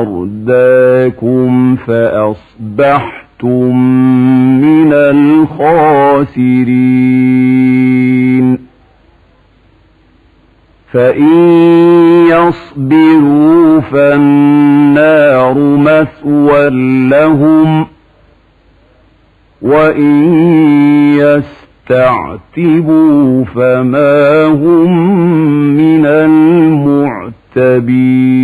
أرداكم فأصبحتم من الخاسرين فإن يصبروا فالنار مثوى لهم وإن يستعتبوا فما هم من المعتبين